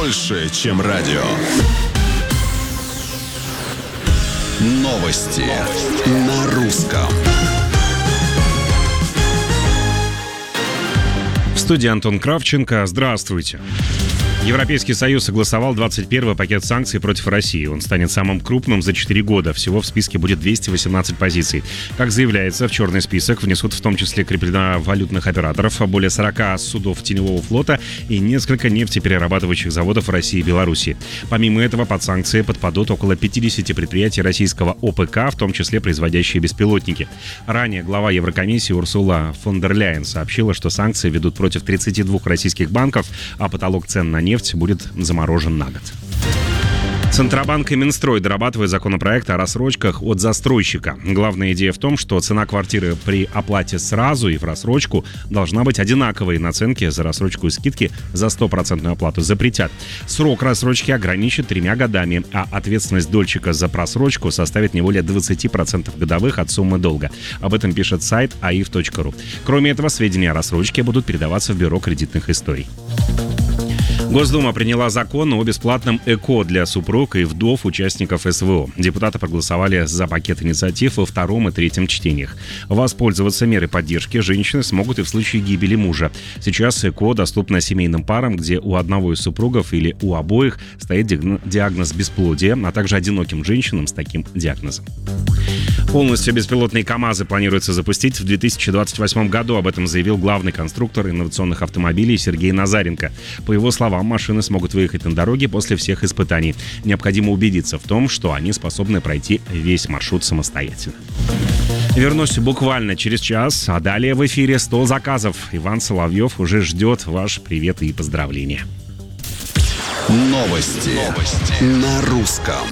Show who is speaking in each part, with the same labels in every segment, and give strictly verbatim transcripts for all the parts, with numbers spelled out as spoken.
Speaker 1: больше, чем радио. Новости на русском.
Speaker 2: В студии Антон Кравченко. Здравствуйте. Европейский Союз согласовал двадцать первый пакет санкций против России. Он станет самым крупным за четыре года. Всего в списке будет двести восемнадцать позиций. Как заявляется, в черный список внесут в том числе криптовалютных операторов, более сорока судов теневого флота и несколько нефтеперерабатывающих заводов в России и Беларуси. Помимо этого, под санкции подпадут около пятидесяти предприятий российского ОПК, в том числе производящие беспилотники. Ранее глава Еврокомиссии Урсула фон дер Ляйен сообщила, что санкции ведут против тридцати двух российских банков, а потолок цен на нефть будет заморожен на год. Центробанк и Минстрой дорабатывают законопроект о рассрочках от застройщика. Главная идея в том, что цена квартиры при оплате сразу и в рассрочку должна быть одинаковой. Наценки за рассрочку и скидки за стопроцентную оплату запретят. Срок рассрочки ограничит тремя годами, а ответственность дольщика за просрочку составит не более двадцати процентов годовых от суммы долга. Об этом пишет сайт аиф точка ру. Кроме этого, сведения о рассрочке будут передаваться в Бюро кредитных историй. Госдума приняла закон о бесплатном ЭКО для супруг и вдов участников СВО. Депутаты проголосовали за пакет инициатив во втором и третьем чтениях. Воспользоваться мерой поддержки женщины смогут и в случае гибели мужа. Сейчас ЭКО доступно семейным парам, где у одного из супругов или у обоих стоит диагноз бесплодия, а также одиноким женщинам с таким диагнозом. Полностью беспилотные КАМАЗы планируется запустить в две тысячи двадцать восьмом году. Об этом заявил главный конструктор инновационных автомобилей Сергей Назаренко. По его словам, машины смогут выехать на дороге после всех испытаний. Необходимо убедиться в том, что они способны пройти весь маршрут самостоятельно. Вернусь буквально через час, а далее в эфире «сто заказов». Иван Соловьев уже ждет ваш привет и поздравления.
Speaker 1: Новости, Новости. на русском.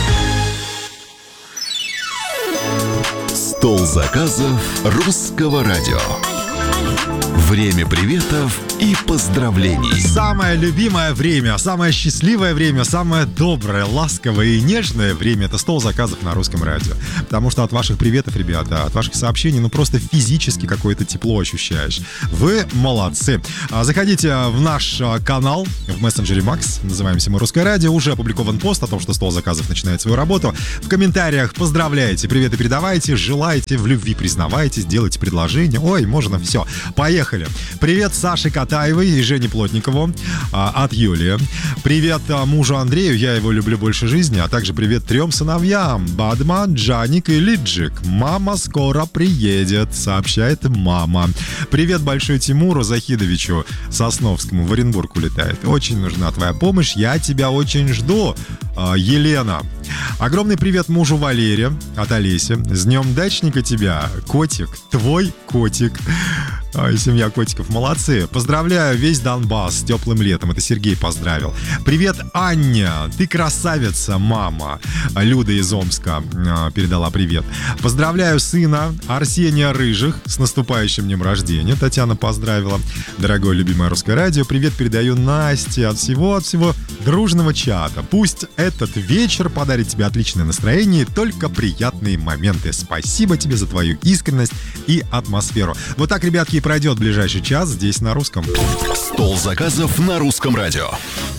Speaker 1: Стол заказов русского радио. Время приветов и поздравлений.
Speaker 3: Самое любимое время, самое счастливое время, самое доброе, ласковое и нежное время — это стол заказов на русском радио. Потому что от ваших приветов, ребята, от ваших сообщений, ну просто физически какое-то тепло ощущаешь. Вы молодцы. Заходите в наш канал в мессенджере Макс, называемся мы «Русское радио». Уже опубликован пост о том, что стол заказов начинает свою работу. В комментариях поздравляйте, приветы передавайте, желаете, в любви признавайтесь, делайте предложение. Ой, можно все. Поехали. Привет Саше Катаевой и Жене Плотникову а, от Юлии. Привет а, мужу Андрею, я его люблю больше жизни. А также привет трем сыновьям: Бадма, Джаник и Лиджик. Мама скоро приедет, сообщает мама. Привет большой Тимуру Захидовичу Сосновскому, в Оренбург улетает. Очень нужна твоя помощь, я тебя очень жду. а, Елена. Огромный привет мужу Валере от Олеси. С днем дачника тебя, котик, твой котик. Ой, семья котиков молодцы. Поздравляю весь Донбасс с теплым летом. Это Сергей поздравил. Привет, Аня. Ты красавица, мама. Люда из Омска передала привет. Поздравляю сына Арсения Рыжих с наступающим днем рождения. Татьяна поздравила. Дорогое любимое русское радио, привет передаю Насте от всего, от всего дружного чата. Пусть этот вечер подарит тебе отличное настроение и только приятные моменты. Спасибо тебе за твою искренность и атмосферу. Вот так, ребятки, и пройдет ближайший час здесь на русском.
Speaker 1: Стол заказов на русском радио.